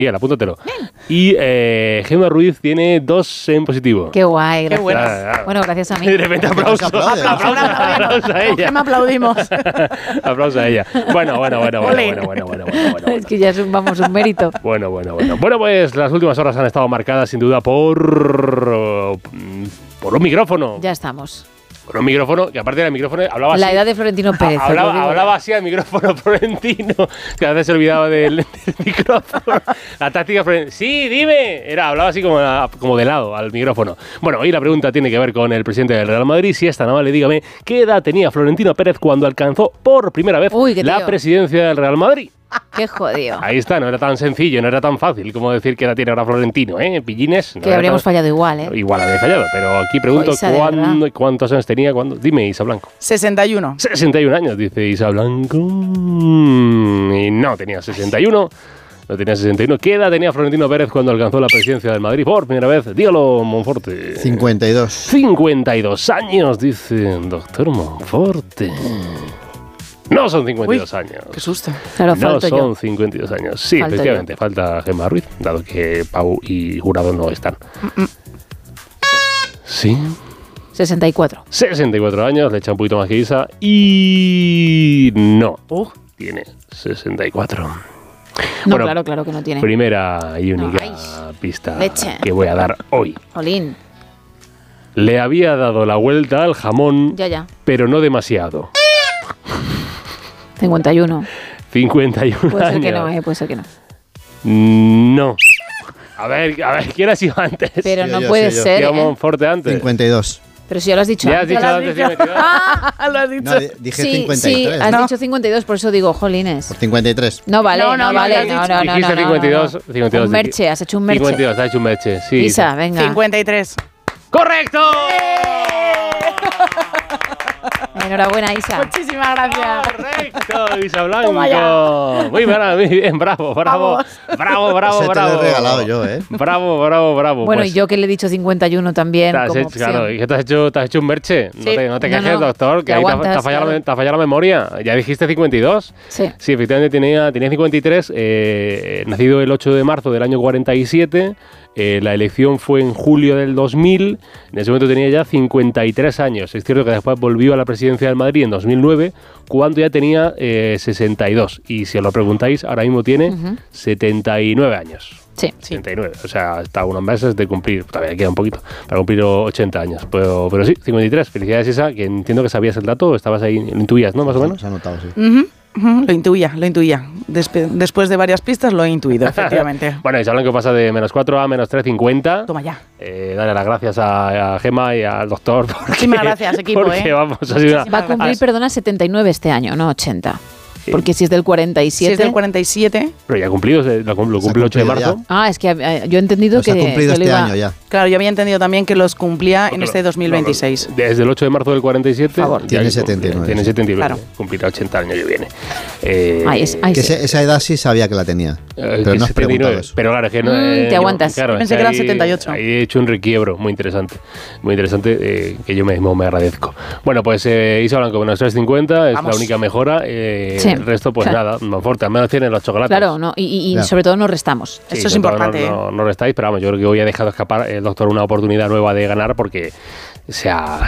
Miguel, apúntatelo. Y Gemma Ruiz tiene 2 en positivo. Qué guay, gracias. Qué bueno. Bueno, gracias a mí. De repente aplauso. Aplauso a ella. ¿Qué me aplaudimos? Aplauso a ella. Bueno. Es que ya es un mérito. Bueno, pues las últimas horas han estado marcadas sin duda por un micrófono. Ya estamos. Por un micrófono, que aparte del micrófono hablaba así. La edad de Florentino Pérez. Hablaba así al micrófono Florentino, que a veces se olvidaba del micrófono. La táctica Florentino. Sí, dime. Hablaba así como de lado al micrófono. Bueno, hoy la pregunta tiene que ver con el presidente del Real Madrid. Si es tan amable, dígame, ¿qué edad tenía Florentino Pérez cuando alcanzó por primera vez la presidencia del Real Madrid? Qué jodido. Ahí está, no era tan sencillo, no era tan fácil como decir que edad tiene ahora Florentino, Pillines. Que habríamos fallado igual, Igual habría fallado, pero aquí pregunto cuántos años tenía cuando. Dime, Isa Blanco. 61. 61 años, dice Isa Blanco. Y no tenía 61. No tenía 61. ¿Qué edad tenía Florentino Pérez cuando alcanzó la presidencia del Madrid por primera vez? Dígalo, Monforte. 52. 52 años, dice el doctor Monforte. No son 52 años. Qué susto. Claro, no son yo. 52 años. Sí, falto efectivamente, falta Gemma Ruiz, dado que Pau y Jurado no están. Sí. 64. 64 años, le echa un poquito más que Isa. Y no. Tiene 64. No, bueno, claro que no tiene. Primera y única pista que voy a dar hoy. Jolín. Le había dado la vuelta al jamón, pero no demasiado. 51. 51 puede años. Ser que no, puede ser que no. No. A ver, ¿quién ha sido antes? Pero no puede ser. ¿Qué Monforte antes? 52. Pero si ya lo has dicho antes. ¿Ya has dicho antes 52? Lo has dicho. No, dije 53. Sí, has dicho 52, por eso digo, jolines. Por 53. No vale, no vale. No. Dijiste 52. Un merche, has hecho un merche. 52, has hecho un merche, sí. Isa, venga. 53. ¡Correcto! Enhorabuena, Isa. Muchísimas gracias. Correcto, Isa Blanco. Muy bien, bravo. Se te lo he regalado yo, Bravo. Bueno, pues, y yo que le he dicho 51 también. Claro, ¿y qué te has hecho un merche? Sí. No te quejes, doctor, que ahí te ha fallado la memoria. Ya dijiste 52. Sí, efectivamente tenía 53, nacido el 8 de marzo del año 47. La elección fue en julio del 2000. En ese momento tenía ya 53 años. Es cierto que después volvió a la presidencia del Madrid en 2009, cuando ya tenía 62. Y si os lo preguntáis, ahora mismo tiene 79 años. Sí. 79. O sea, está unos meses de cumplir, todavía queda un poquito, para cumplir 80 años. Pero sí, 53. Felicidades, Isa, que entiendo que sabías el dato, estabas ahí, lo intuías, ¿no? Más o menos. Se ha notado, sí. Lo intuía. Después de varias pistas lo he intuido, efectivamente. Bueno, y saben que pasa de -4 a -3,50. Toma ya. Dale las gracias a Gemma y al doctor. Muchísimas gracias, equipo. Porque vamos, ha sido va a cumplir, 79 este año, no 80. Porque si es del 47... Si es del 47... Pero ya cumplido, lo cumple el 8 de marzo. Ya. Es que yo he entendido que... ha cumplido este año ya. Claro, yo había entendido también que los cumplía en este 2026. Desde el 8 de marzo del 47... Tiene 79. Tiene 79. Claro. Cumplirá 80 el año que viene. Esa edad sí sabía que la tenía. Pero no has preguntado eso. Pero claro, es que no... te aguantas. Claro, pensé que era 78. Ahí he hecho un requiebro muy interesante. Muy interesante, que yo mismo me agradezco. Bueno, pues Isa Blanco, bueno, 3,50 es la única mejora. El resto, pues nada, Monforte, al menos tienen los chocolates. Claro, no, y sobre todo no restamos. Eso es importante. No restáis, pero vamos, yo creo que hoy ha dejado escapar el doctor una oportunidad nueva de ganar porque se ha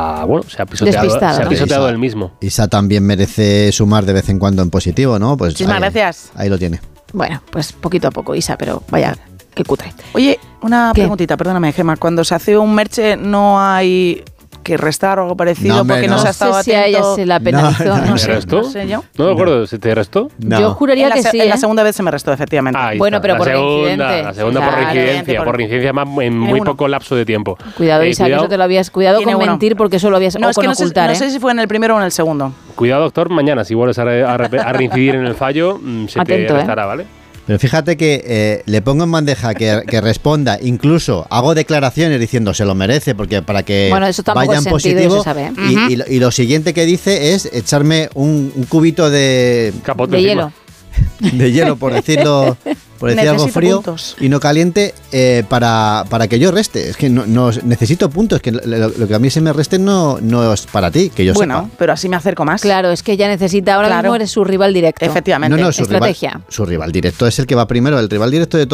pisoteado el mismo. Isa también merece sumar de vez en cuando en positivo, ¿no? Pues muchísimas gracias. Ahí lo tiene. Bueno, pues poquito a poco, Isa, pero vaya, qué cutre. Oye, una preguntita, perdóname, Gemma. Cuando se hace un merche no hay que restar o algo parecido porque no se ha estado atento. Si a ella se la penalizó. No sé. No sé yo. No me acuerdo, ¿se te restó? No. Yo juraría que sí. En la segunda vez se me restó, efectivamente. Bueno, pero por reincidente. La segunda por reincidencia. Por reincidencia más en muy poco lapso de tiempo. Cuidado, Isa, que eso te lo habías... Cuidado con mentir porque eso lo habías... No, o es que con ocultar, no sé si fue en el primero o en el segundo. Cuidado, doctor, mañana si vuelves a reincidir en el fallo, se te restará, ¿vale? Pero fíjate que le pongo en bandeja que responda, incluso hago declaraciones diciendo se lo merece, porque para que vaya en positivo. Y lo siguiente que dice es echarme un cubito de capote de hielo. De hielo, por decirlo por decir algo frío puntos. Y no caliente, para que yo reste. Es que no necesito puntos, que lo que a mí se me reste no es para ti, que yo sepa. Pero así me acerco más. Claro, es que ella necesita, ahora mismo eres su rival directo. Efectivamente. No, su rival directo es el que va primero, el rival directo de